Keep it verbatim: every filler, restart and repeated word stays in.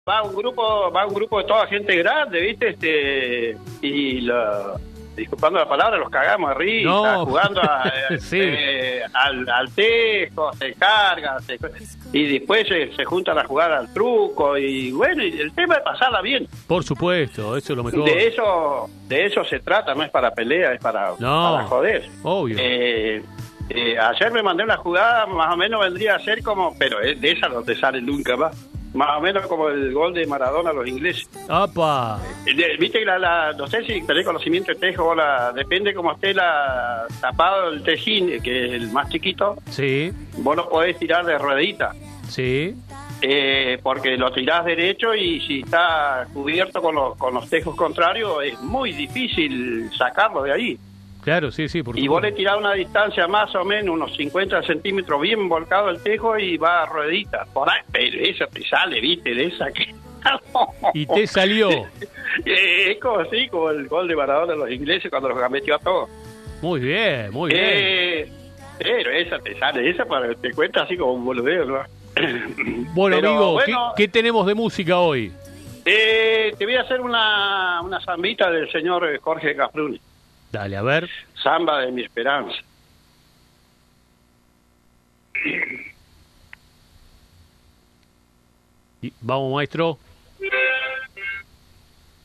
va un grupo, va un grupo de toda gente grande, ¿viste? Este, y la, disculpando la palabra, los cagamos de risa, no. jugando a, sí. eh, al, al tejo, se cargan, se, y después se, se juntan a jugar al truco, y bueno, y el tema es pasarla bien. Por supuesto, eso es lo mejor. De eso, de eso se trata, no es para pelea, es para, no, para joder. Obvio. Eh, eh, ayer me mandé una jugada, más o menos vendría a ser como, pero es de esa no te sale nunca más. Más o menos como el gol de Maradona a los ingleses. ¡Apa! Eh, Viste que la, la, no sé si tenés conocimiento de tejo o la, depende cómo esté la tapado el tejín, que es el más chiquito. Sí. Vos lo podés tirar de ruedita. Sí. Eh, porque lo tirás derecho y si está cubierto con los, con los tejos contrarios es muy difícil sacarlo de ahí. Claro, sí, sí. Por y vos le tirás una distancia más o menos, unos cincuenta centímetros bien volcado el tejo y va a ruedita. Por ahí, pero esa te sale, viste, de esa que... y te salió. Es como así, como el gol de Maradona de los ingleses cuando los metió a todos. Muy bien, muy eh, bien. Pero esa te sale, esa para te cuenta así como un boludeo, ¿no? Bueno, pero, amigo, bueno, ¿qué, ¿qué tenemos de música hoy? Eh, te voy a hacer una, una zambita del señor Jorge Cafruni. Dale, a ver. Samba de mi esperanza. Y, vamos, maestro.